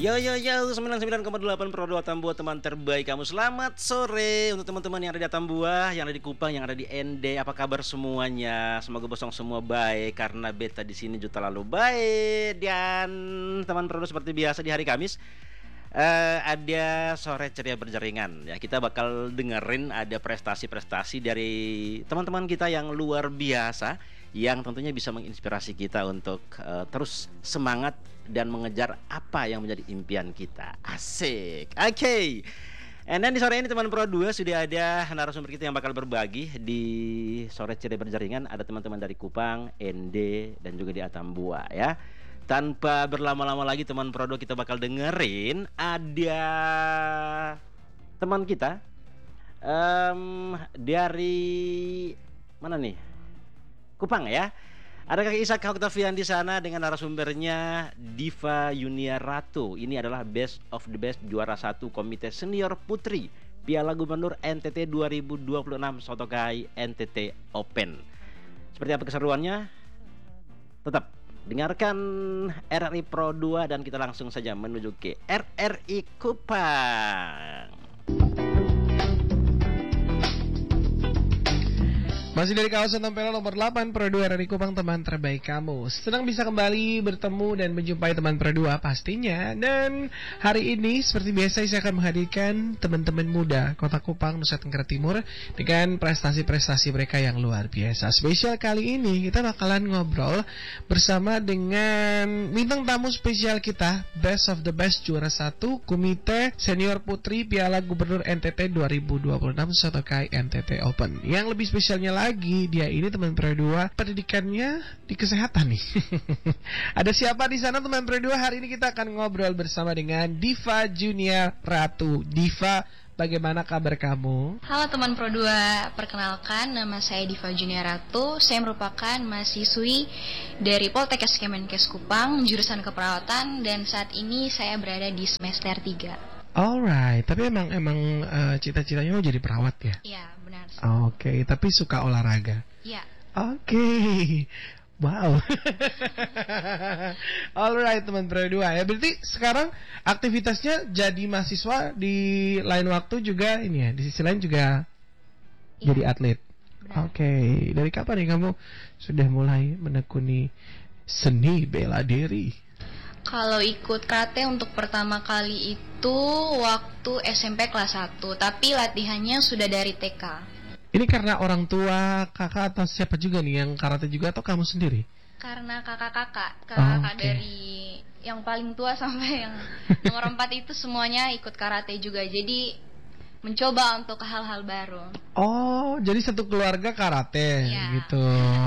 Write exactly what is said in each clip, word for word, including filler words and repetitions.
Yo yo yo sembilan puluh sembilan koma delapan Pro dua Tambua, teman terbaik kamu. Selamat sore untuk teman-teman yang ada di Atambua, yang ada di Kupang, yang ada di N D. Apa kabar semuanya? Semoga bosong semua baik karena beta di sini juga lalu baik. Dan teman Pro seperti biasa di hari Kamis eh, ada sore ceria berjaringan ya. Kita bakal dengerin ada prestasi-prestasi dari teman-teman kita yang luar biasa, yang tentunya bisa menginspirasi kita untuk uh, terus semangat dan mengejar apa yang menjadi impian kita. Asik. Oke. Okay. And then di sore ini teman Pro dua sudah ada narasumber kita yang bakal berbagi di sore ceria berjaringan. Ada teman-teman dari Kupang, N D, dan juga di Atambua ya. Tanpa berlama-lama lagi teman Pro dua, kita bakal dengerin ada teman kita um, dari mana nih? Kupang ya. Ada Kak Ishak Octavian di sana dengan narasumbernya Diva Yunia Ratu. Ini adalah best of the best, juara satu Komite Senior Putri Piala Gubernur N T T dua ribu dua puluh enam Sotokai N T T Open. Seperti apa keseruannya? Tetap dengarkan R R I Pro dua dan kita langsung saja menuju ke R R I Kupang. Masih dari kawasan Tampere nomor delapan Pro dua R R I Kupang, teman terbaik kamu. Senang bisa kembali bertemu dan menjumpai teman Pro dua pastinya. Dan hari ini seperti biasa saya akan menghadirkan teman-teman muda Kota Kupang, Nusa Tenggara Timur dengan prestasi-prestasi mereka yang luar biasa. Spesial kali ini kita bakalan ngobrol bersama dengan bintang tamu spesial kita, Best of the Best juara satu Komite Senior Putri Piala Gubernur N T T dua ribu dua puluh enam Sotokai N T T Open. Yang lebih spesialnya lagi lagi dia ini teman Pro dua pendidikannya di kesehatan nih. Ada siapa di sana teman Pro dua? Hari ini kita akan ngobrol bersama dengan Diva Yunia Ratu. Diva, bagaimana kabar kamu? Halo teman Pro dua, perkenalkan nama saya Diva Yunia Ratu. Saya merupakan mahasiswi dari Poltekkes Kemenkes Kupang, jurusan keperawatan, dan saat ini saya berada di semester tiga. Alright, tapi emang emang uh, cita-citanya mau jadi perawat ya? Iya, benar. Oke, okay, tapi suka olahraga? Iya. Oke, okay. Wow. Alright teman Pro dua ya. Berarti sekarang aktivitasnya jadi mahasiswa, di lain waktu juga ini ya, di sisi lain juga ya, jadi atlet. Oke, okay. Dari kapan nih kamu sudah mulai menekuni seni bela diri? Kalau ikut karate untuk pertama kali itu waktu S M P kelas satu, tapi latihannya sudah dari T K. Ini karena orang tua, kakak, atau siapa juga nih yang karate juga, atau kamu sendiri? Karena kakak-kakak, kakak oh, okay. Dari yang paling tua sampai yang nomor empat itu semuanya ikut karate juga. Jadi mencoba untuk hal-hal baru. Oh, jadi satu keluarga karate ya. Gitu,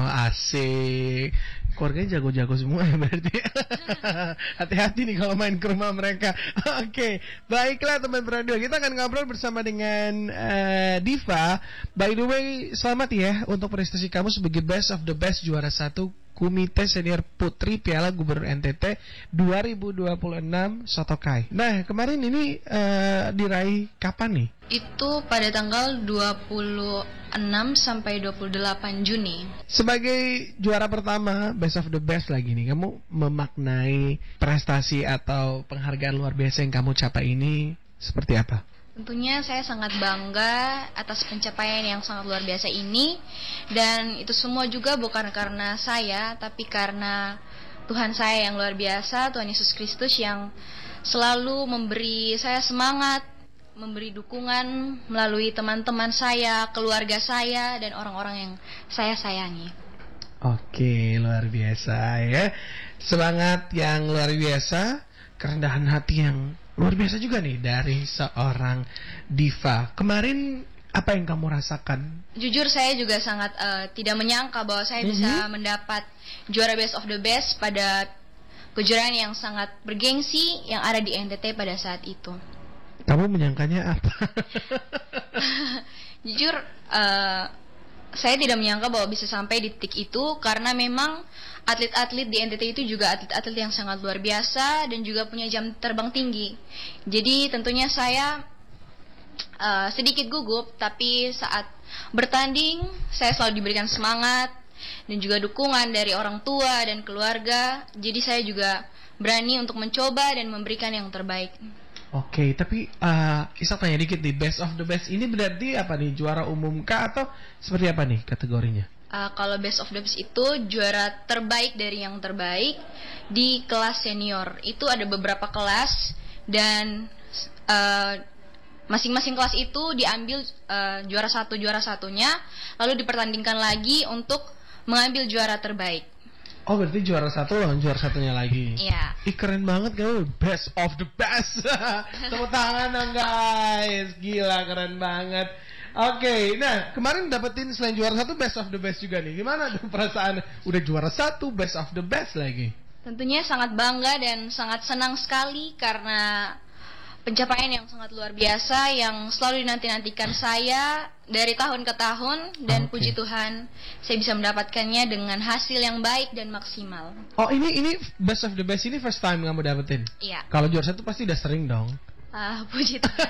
asik. Keluarganya jago-jago semua ya berarti. Hati-hati nih kalau main ke rumah mereka. Oke, okay. Baiklah teman Pro dua, kita akan ngobrol bersama dengan uh, Diva. By the way, selamat ya untuk prestasi kamu sebagai Best of the Best juara satu Komite Senior Putri Piala Gubernur N T T dua ribu dua puluh enam Sotokai. Nah, kemarin ini uh, diraih kapan nih? Itu pada tanggal dua puluh enam sampai dua puluh delapan Juni. Sebagai juara pertama, Best of the Best lagi nih, kamu memaknai prestasi atau penghargaan luar biasa yang kamu capai ini seperti apa? Tentunya saya sangat bangga atas pencapaian yang sangat luar biasa ini. Dan itu semua juga bukan karena saya, tapi karena Tuhan saya yang luar biasa, Tuhan Yesus Kristus yang selalu memberi saya semangat, memberi dukungan melalui teman-teman saya, keluarga saya, dan orang-orang yang saya sayangi. Oke, luar biasa ya. Semangat yang luar biasa, kerendahan hati yang luar biasa juga nih dari seorang Diva. Kemarin apa yang kamu rasakan? Jujur saya juga sangat uh, tidak menyangka bahwa saya mm-hmm. bisa mendapat juara Best of the Best pada kejuaraan yang sangat bergengsi yang ada di N T T pada saat itu. Kamu menyangkanya apa? Jujur uh, saya tidak menyangka bahwa bisa sampai di titik itu, karena memang atlet-atlet di N T T itu juga atlet-atlet yang sangat luar biasa dan juga punya jam terbang tinggi. Jadi tentunya saya uh, sedikit gugup, tapi saat bertanding saya selalu diberikan semangat dan juga dukungan dari orang tua dan keluarga. Jadi saya juga berani untuk mencoba dan memberikan yang terbaik. Oke, tapi uh, Isa tanya dikit nih, best of the best ini berarti apa nih? Juara umum kah atau seperti apa nih kategorinya? Uh, kalau best of the best itu juara terbaik dari yang terbaik di kelas senior. Itu ada beberapa kelas dan uh, masing-masing kelas itu diambil uh, juara satu juara satunya, lalu dipertandingkan lagi untuk mengambil juara terbaik. Oh, berarti juara satu lawan juara satunya lagi. Iya. Ih, keren banget kamu, best of the best. Tepuk tangan dong guys, gila keren banget. Oke, okay, nah kemarin dapetin selain juara satu best of the best juga nih. Gimana tuh perasaan udah juara satu best of the best lagi? Tentunya sangat bangga dan sangat senang sekali karena pencapaian yang sangat luar biasa yang selalu dinanti-nantikan saya dari tahun ke tahun dan okay. Puji Tuhan saya bisa mendapatkannya dengan hasil yang baik dan maksimal. Oh, ini ini best of the best ini first time kamu dapetin? Iya. Kalau juara satu pasti udah sering dong. Ah, puji Tuhan.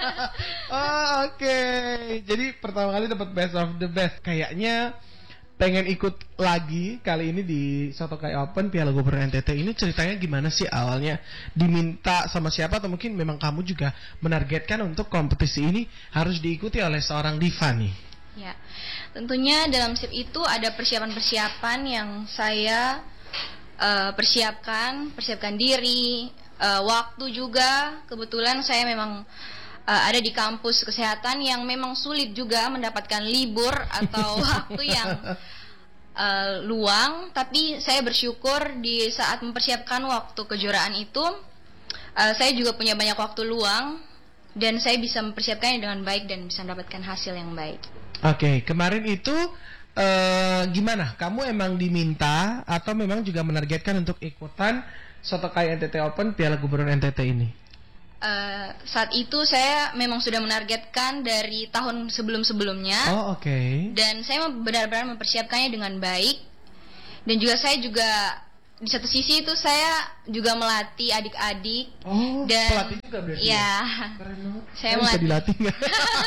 Oh, oke. Okay. Jadi pertama kali dapat best of the best. Kayaknya pengen ikut lagi kali ini di Sotokai Open Piala Gubernur N T T. Ini ceritanya gimana sih awalnya? Diminta sama siapa atau mungkin memang kamu juga menargetkan untuk kompetisi ini harus diikuti oleh seorang diva nih? Ya, tentunya dalam S I P itu ada persiapan-persiapan yang saya uh, persiapkan, persiapkan diri, uh, waktu juga. Kebetulan saya memang uh, ada di kampus kesehatan yang memang sulit juga mendapatkan libur atau waktu yang uh, luang. Tapi saya bersyukur di saat mempersiapkan waktu kejuaraan itu, uh, saya juga punya banyak waktu luang dan saya bisa mempersiapkannya dengan baik dan bisa mendapatkan hasil yang baik. Oke, okay, kemarin itu uh, gimana? Kamu emang diminta atau memang juga menargetkan untuk ikutan Sotokai N T T Open Piala Gubernur N T T ini? Uh, saat itu saya memang sudah menargetkan dari tahun sebelum-sebelumnya. Oh, oke. Okay. Dan saya benar-benar mempersiapkannya dengan baik. Dan juga saya juga di satu sisi itu saya juga melatih adik-adik. Oh, dan pelatih juga berarti? Ya. Keren banget. Saya bisa melatih. dilatih nggak?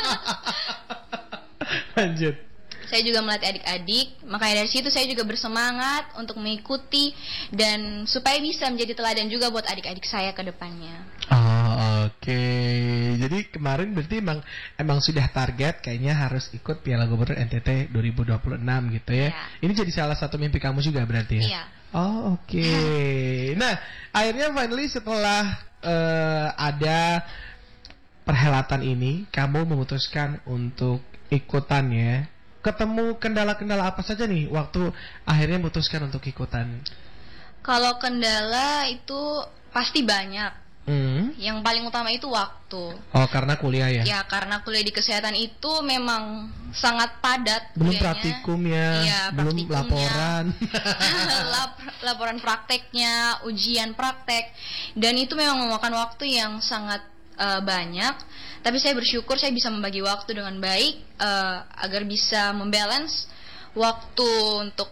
Lanjut. Saya juga melatih adik-adik, makanya dari situ saya juga bersemangat untuk mengikuti dan supaya bisa menjadi teladan juga buat adik-adik saya ke depannya. Oh, oke. Okay. Jadi kemarin berarti emang emang sudah target kayaknya harus ikut Piala Gubernur N T T dua ribu dua puluh enam gitu ya. Ya. Ini jadi salah satu mimpi kamu juga berarti ya? Iya. Oh, oke. Okay. Nah, akhirnya finally setelah uh, ada perhelatan ini, kamu memutuskan untuk ikutan ya. Ketemu kendala-kendala apa saja nih waktu akhirnya memutuskan untuk ikutan? Kalau kendala itu pasti banyak. Hmm. Yang paling utama itu waktu. Oh, karena kuliah ya? Ya, karena kuliah di kesehatan itu memang sangat padat. Belum kuliahnya. praktikum ya, Iya, belum praktikumnya. laporan. Lap, laporan prakteknya, ujian praktek, dan itu memang memakan waktu yang sangat uh, banyak. Tapi saya bersyukur saya bisa membagi waktu dengan baik uh, agar bisa membalance waktu untuk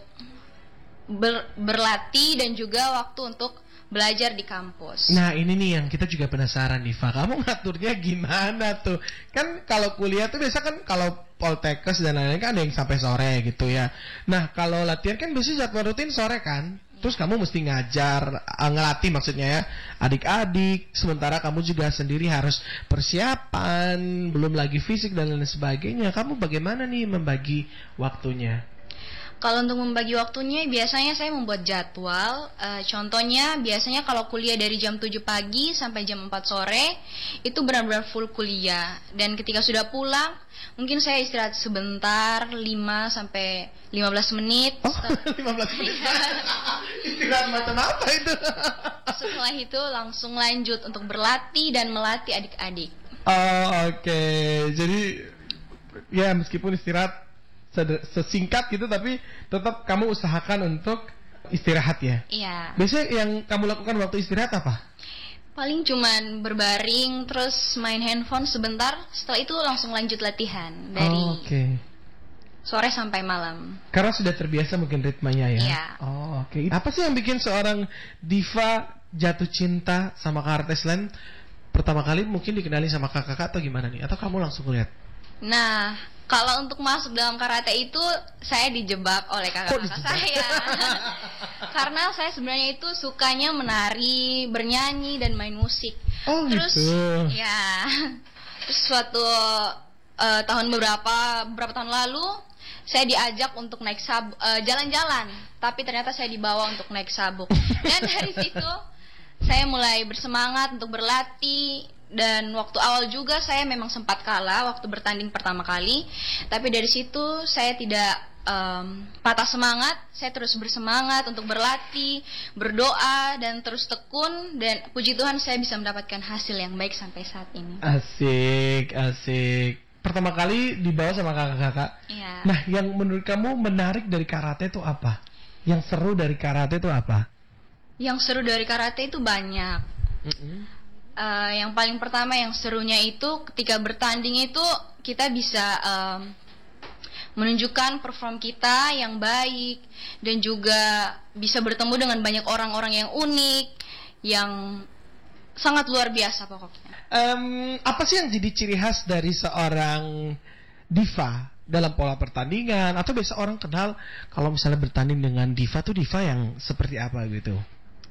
ber, berlatih dan juga waktu untuk belajar di kampus. Nah, ini nih yang kita juga penasaran Diva. Kamu ngaturnya gimana tuh? Kan kalau kuliah tuh biasa kan kalau Poltekkes dan lain-lain kan ada yang sampai sore gitu ya. Nah, kalau latihan kan biasanya jadwal rutin sore kan? Terus kamu mesti ngajar, ngelatih maksudnya ya, adik-adik. Sementara kamu juga sendiri harus persiapan, belum lagi fisik dan lain sebagainya. Kamu bagaimana nih membagi waktunya? Kalau untuk membagi waktunya, biasanya saya membuat jadwal. E, contohnya, biasanya kalau kuliah dari jam tujuh pagi sampai jam empat sore, itu benar-benar full kuliah. Dan ketika sudah pulang, mungkin saya istirahat sebentar, lima sampai lima belas menit. Oh, lima belas menit? Istirahat macam apa itu? Setelah itu langsung lanjut untuk berlatih dan melatih adik-adik. Oh, oke. Okay. Jadi, ya meskipun istirahat sesingkat gitu, tapi tetap kamu usahakan untuk istirahat ya? Iya. Biasanya yang kamu lakukan waktu istirahat apa? Paling cuman berbaring, terus main handphone sebentar, setelah itu langsung lanjut latihan dari oh, okay. sore sampai malam. Karena sudah terbiasa mungkin ritmenya ya? Iya. Oh, oke. Okay. Apa sih yang bikin seorang diva jatuh cinta sama Kak Arteslan? Pertama kali mungkin dikenali sama kakak-kakak atau gimana nih? Atau kamu langsung lihat? Nah, kalau untuk masuk dalam karate itu saya dijebak oleh kakak-kakak saya. Karena saya sebenarnya itu sukanya menari, bernyanyi dan main musik. Oh, Terus gitu. ya, terus suatu uh, tahun beberapa beberapa tahun lalu saya diajak untuk naik sab uh, jalan-jalan, tapi ternyata saya dibawa untuk naik sabuk. Dan dari situ saya mulai bersemangat untuk berlatih. Dan waktu awal juga saya memang sempat kalah waktu bertanding pertama kali, tapi dari situ saya tidak um, patah semangat. Saya terus bersemangat untuk berlatih, berdoa, dan terus tekun. Dan puji Tuhan saya bisa mendapatkan hasil yang baik sampai saat ini. Asik, asik. Pertama kali dibawa sama kakak-kakak. Iya. Nah, yang menurut kamu menarik dari karate itu apa? Yang seru dari karate itu apa? Yang seru dari karate itu banyak. Mm-mm. Uh, yang paling pertama yang serunya itu ketika bertanding itu kita bisa um, menunjukkan perform kita yang baik, dan juga bisa bertemu dengan banyak orang-orang yang unik, yang sangat luar biasa pokoknya. Um, apa sih yang jadi ciri khas dari seorang diva dalam pola pertandingan? Atau biasa orang kenal kalau misalnya bertanding dengan diva tuh diva yang seperti apa gitu?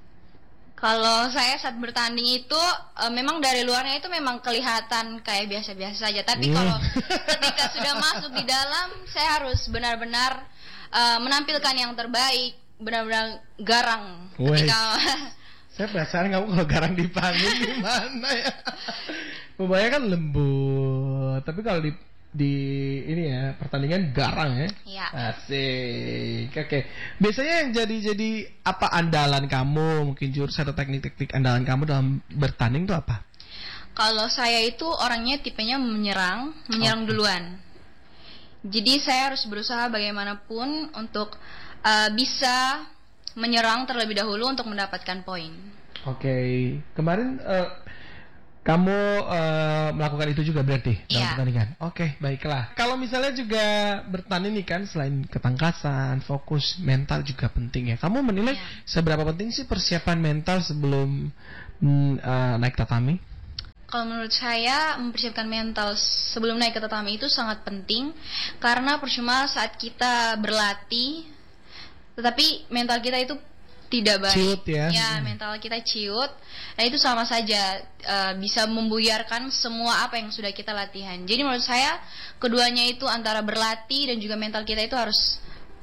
Kalau saya saat bertanding itu e, memang dari luarnya itu memang kelihatan kayak biasa-biasa saja. Tapi Mm. kalau ketika sudah masuk di dalam, saya harus benar-benar e, menampilkan yang terbaik, benar-benar garang. Wih. Ketika Saya penasaran kamu kalau garang di panggung gimana ya? Pemainnya kan lembut, tapi kalau di di ini ya pertandingan garang ya. Iya. Asik. Oke. Biasanya yang jadi jadi apa andalan kamu, mungkin jurus atau teknik-teknik andalan kamu dalam bertanding itu apa? kalau saya itu orangnya tipenya menyerang, menyerang Oke. duluan. Jadi saya harus berusaha bagaimanapun untuk uh, bisa menyerang terlebih dahulu untuk mendapatkan poin. Oke. Kemarin eh, kamu eh, melakukan itu juga berarti dalam Iya. pertandingan. Oke, baiklah. Kalau misalnya juga bertanding nih kan, selain ketangkasan, fokus, mental juga penting ya. Kamu menilai Iya. seberapa penting sih persiapan mental sebelum mm, eh, naik tatami? Kalau menurut saya mempersiapkan mental sebelum naik ke tatami itu sangat penting, karena percuma saat kita berlatih tetapi mental kita itu tidak baik. Ciut ya. Ya, Hmm. mental kita ciut. Nah, itu sama saja uh, bisa membuyarkan semua apa yang sudah kita latihan. Jadi menurut saya keduanya itu antara berlatih dan juga mental kita itu harus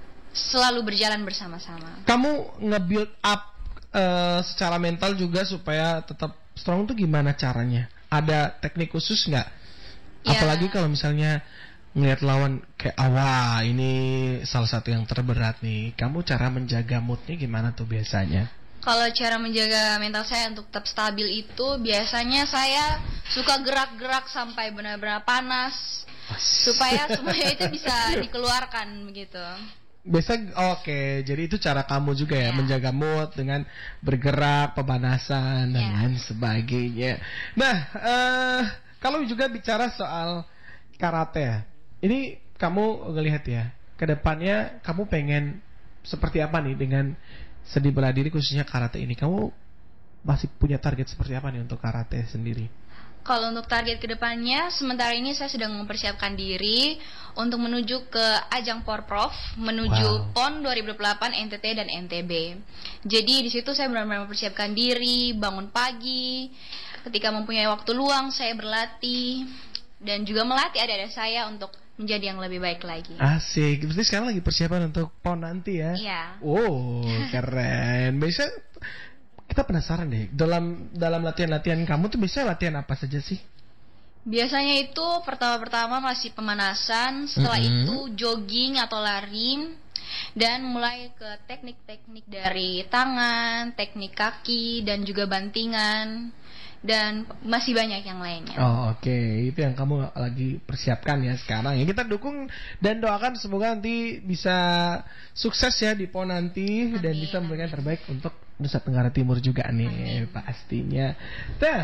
selalu berjalan bersama-sama. Kamu nge-build up eh, secara mental juga supaya tetap strong tuh gimana caranya? Ada teknik khusus nggak? Ya. Apalagi kalau misalnya ngeliat lawan kayak awah ini salah satu yang terberat nih. Kamu cara menjaga moodnya gimana tuh biasanya? Kalau cara menjaga mental saya untuk tetap stabil itu biasanya saya suka gerak-gerak sampai benar-benar panas supaya semuanya itu bisa dikeluarkan begitu. Biasa oke, jadi itu cara kamu juga ya, Ya. menjaga mood dengan bergerak, pemanasan dan Ya. lain sebagainya. Nah, eh kalau juga bicara soal karate ya, ini kamu ngelihat ya, kedepannya kamu pengen seperti apa nih dengan seni bela diri khususnya karate ini? Kamu masih punya target seperti apa nih untuk karate sendiri? Kalau untuk target kedepannya, sementara ini saya sedang mempersiapkan diri untuk menuju ke ajang Porprov, menuju Wow. P O N dua ribu delapan N T T dan N T B. Jadi di situ saya benar-benar mempersiapkan diri, bangun pagi, ketika mempunyai waktu luang saya berlatih dan juga melatih adik-adik saya untuk menjadi yang lebih baik lagi. Asik, berarti sekarang lagi persiapan untuk P O N nanti ya? Iya. Oh, keren. Biasa kita penasaran deh, dalam dalam latihan-latihan kamu tuh biasanya latihan apa saja sih? Biasanya itu pertama-pertama masih pemanasan, setelah Mm-mm. itu jogging atau lari, dan mulai ke teknik-teknik dari tangan, teknik kaki, dan juga bantingan, dan masih banyak yang lainnya. Oh, oke, itu yang kamu lagi persiapkan ya sekarang. Ya kita dukung dan doakan semoga nanti bisa sukses ya di P O N nanti dan Amin, bisa memberikan amin. terbaik untuk Nusa Tenggara Timur juga nih Amin. pastinya. Nah,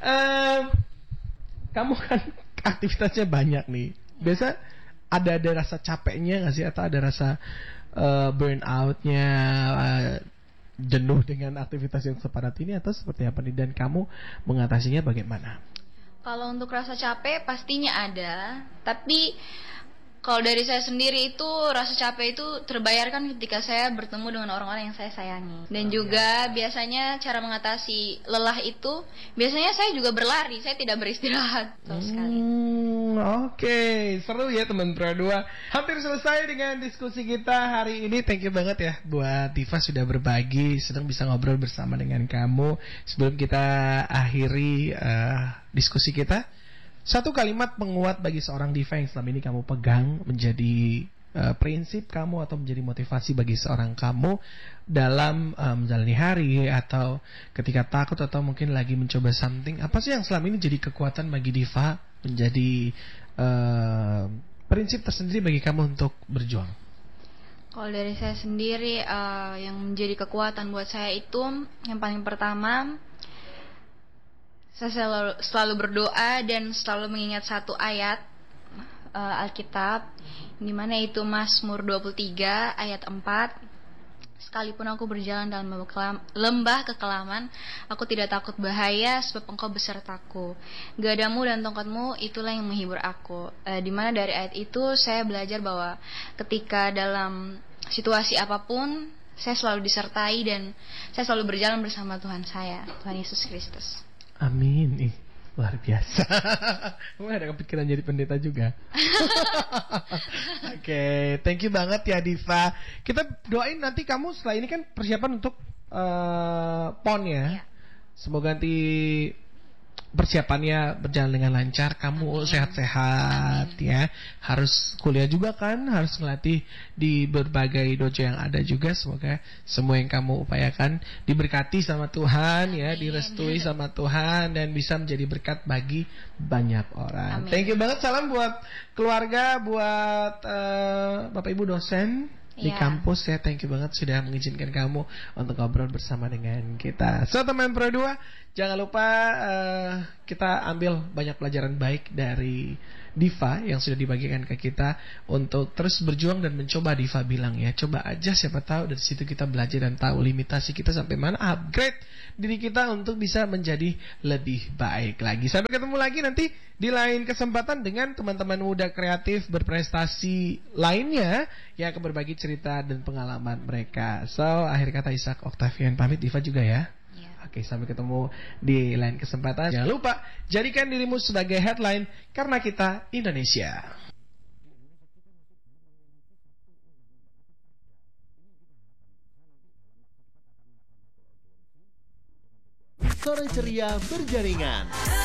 em, kamu kan aktivitasnya banyak nih. Biasa ada ada rasa capeknya nggak sih atau ada rasa eh, burnout-nya, eh, jenuh dengan aktivitas yang sepadat ini atau seperti apa nih, dan kamu mengatasinya bagaimana? Kalau untuk rasa capek pastinya ada, tapi kalau dari saya sendiri itu rasa capek itu terbayarkan ketika saya bertemu dengan orang-orang yang saya sayangi. Dan juga biasanya cara mengatasi lelah itu, biasanya saya juga berlari, saya tidak beristirahat sama sekali. Hmm, oke, seru ya teman Pro dua. Hampir selesai dengan diskusi kita hari ini. Thank you banget ya buat Diva sudah berbagi, sedang bisa ngobrol bersama dengan kamu. Sebelum kita akhiri uh, diskusi kita, satu kalimat penguat bagi seorang Diva yang selama ini kamu pegang menjadi uh, prinsip kamu atau menjadi motivasi bagi seorang kamu dalam uh, menjalani hari atau ketika takut atau mungkin lagi mencoba something. Apa sih yang selama ini jadi kekuatan bagi Diva, menjadi uh, prinsip tersendiri bagi kamu untuk berjuang? Kalau dari saya sendiri, uh, yang menjadi kekuatan buat saya itu yang paling pertama, saya selalu, selalu berdoa dan selalu mengingat satu ayat uh, Alkitab, di mana itu Mazmur dua puluh tiga ayat empat. Sekalipun aku berjalan dalam lembah kekelaman, aku tidak takut bahaya, sebab engkau besertaku. Gadamu dan tongkatmu itulah yang menghibur aku. Uh, di mana dari ayat itu saya belajar bahwa ketika dalam situasi apapun, saya selalu disertai dan saya selalu berjalan bersama Tuhan saya, Tuhan Yesus Kristus. Amin. Ih, luar biasa. Kamu ada kepikiran jadi pendeta juga? Oke, okay, thank you banget ya Diva. Kita doain nanti kamu setelah ini kan persiapan untuk uh, P O N ya. Ya. Semoga nanti persiapannya berjalan dengan lancar, kamu sehat-sehat ya. Harus kuliah juga kan, harus ngelatih di berbagai dojo yang ada juga. Semoga semua yang kamu upayakan diberkati sama Tuhan. Amin. Ya, direstui sama Tuhan dan bisa menjadi berkat bagi banyak orang. Amin. Thank you banget, salam buat keluarga, buat uh, Bapak Ibu dosen di yeah. kampus ya. Thank you banget sudah mengizinkan kamu untuk ngobrol bersama dengan kita. So teman Pro dua, jangan lupa uh, kita ambil banyak pelajaran baik dari Diva yang sudah dibagikan ke kita untuk terus berjuang dan mencoba. Diva bilang ya, coba aja, siapa tahu dari situ kita belajar dan tahu limitasi kita sampai mana, upgrade diri kita untuk bisa menjadi lebih baik lagi. Sampai ketemu lagi nanti di lain kesempatan dengan teman-teman muda kreatif berprestasi lainnya yang akan berbagi cerita dan pengalaman mereka. So, akhir kata Ishak Octavian pamit, Diva juga ya. Oke, sampai ketemu di lain kesempatan. Jangan lupa, jadikan dirimu sebagai headline karena kita Indonesia. Sore ceria berjaringan.